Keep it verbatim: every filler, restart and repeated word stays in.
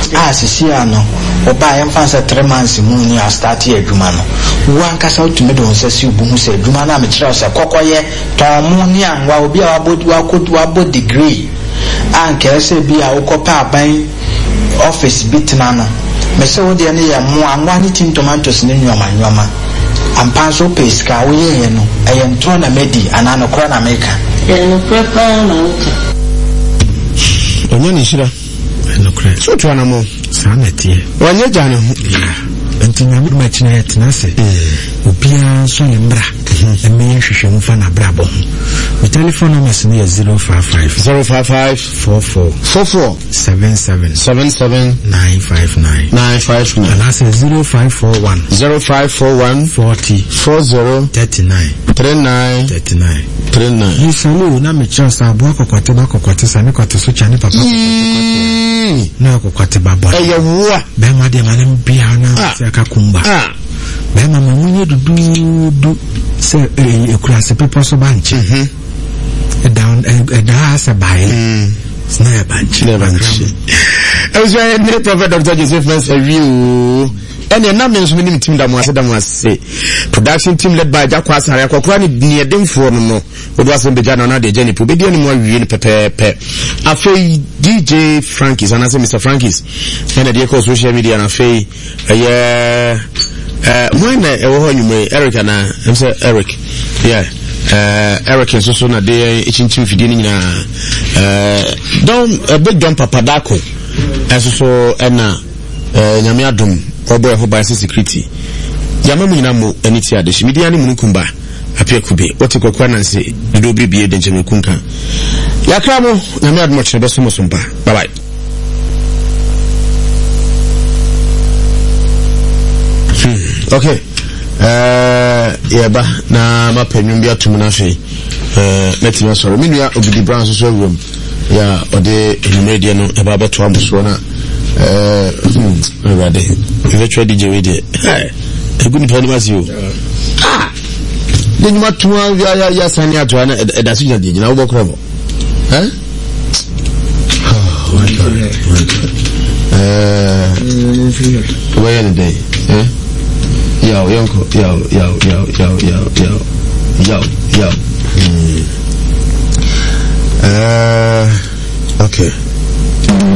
ah sisia no oba yam fansa three months mu ni a start adwuma no wo ankasa utumi do nsasi obuhu se adwuma na me kira se kokoye tomu ni anwa obi a wabodi wakodu wabodi degree anke se bi a ukopa aban office bitna no me se wo de ne ya mu anwa ni tin tomatoes ni nyoma nyoma ampanso peska wo ye no ayentro na medi anano kora na meka ye no prepare na uka onye ni shira no kora so to anamo sanete onye jana ya entinga mu machina ya tinase obia so ne mbra eme hwehwe mu fa na brabo my telephone number is zero five five zero five five four four four four seven seven seven seven nine five nine nine five nine and that's zero five four one zero five four one forty four zero thirty-nine thirty-nine thirty-nine thirty-nine you follow na me chance abo kokote ba kokote sa me kokote so chani papa na kokote babo eh yewa be ma de ma na bia na se akakumba ah be ma ma munye dudu du se e kura se pepo so banchi mhm e down e da se bai mm na banchi na banchi e was very net Prophet Doctor Joseph Mensah review and the name is minimum team that was that was say production team led by Jack Kwasare akokora ni near dem for no odo asem be jana na de jani po be de ni mo wie ni pepepe afei D J Frankies and say Mister Frankies and the call social media na afei eh eh when e wo ho nyume Eric na em say Eric yeah uh Eric so so na de echinchim fidie ni nyina eh don a big don papadako eso so na eh nyame adom obo ho by security yama mu nyina mo aniti ade media ni munkumba apia kube wote kokwa na nse do bibie de ncheme kunka yakra mo nyame adom chere beso mo sompa bye bye. hmm. Okay eh yeba na mapenyu bia tum na fe eh metima soro minua obidi brown so so room ya ode media no e ba beto amuso na eh hmm ready virtual D J we dey eh egu ni pani masio ah de nyuma tuwa ya ya ya sani atwa na e da suja de nyina wo bokro eh oh my god eh where the day eh yo yonko yo yo yo yo yo yo yo yo mm. uh okay